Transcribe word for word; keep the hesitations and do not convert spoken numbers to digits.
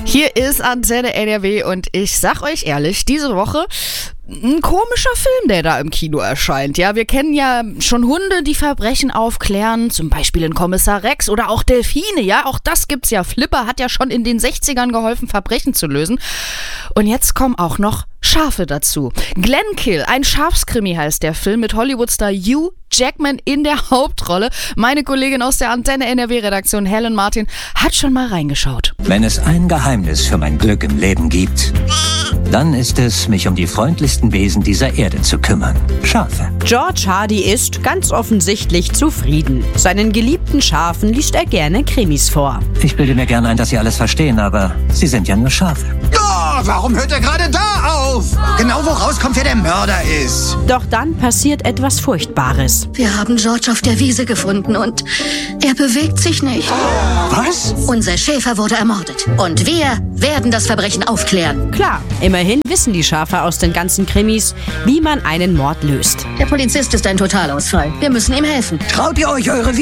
Hier ist Antenne N R W und ich sag euch ehrlich, diese Woche ein komischer Film, der da im Kino erscheint. Ja, wir kennen ja schon Hunde, die Verbrechen aufklären, zum Beispiel in Kommissar Rex oder auch Delfine, ja, auch das gibt's ja. Flipper hat ja schon in den sechzigern geholfen, Verbrechen zu lösen. Und jetzt kommen auch noch Schafe dazu. Glenkill, ein Schafskrimi heißt der Film mit Hollywoodstar Hugh Jackman in der Hauptrolle. Meine Kollegin aus der Antenne N R W-Redaktion, Helen Martin, hat schon mal reingeschaut. Wenn es ein Geheimnis für mein Glück im Leben gibt, dann ist es, mich um die freundlichsten Wesen dieser Erde zu kümmern. Schafe. George Hardy ist ganz offensichtlich zufrieden. Seinen geliebten Schafen liest er gerne Krimis vor. Ich bilde mir gerne ein, dass Sie alles verstehen, aber Sie sind ja nur Schafe. Oh, warum hört er gerade da auf? Genau wo rauskommt, wer der Mörder ist. Doch dann passiert etwas Furchtbares. Wir haben George auf der Wiese gefunden und er bewegt sich nicht. Was? Unser Schäfer wurde ermordet und wir werden das Verbrechen aufklären. Klar, immerhin wissen die Schafe aus den ganzen Krimis, wie man einen Mord löst. Der Polizist ist ein Totalausfall. Wir müssen ihm helfen. Traut ihr euch, eure